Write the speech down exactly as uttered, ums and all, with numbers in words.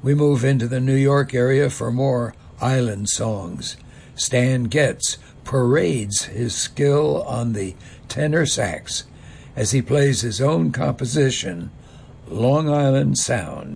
We move into the New York area for more island songs. Stan Getz parades his skill on the tenor sax as he plays his own composition, Long Island Sound.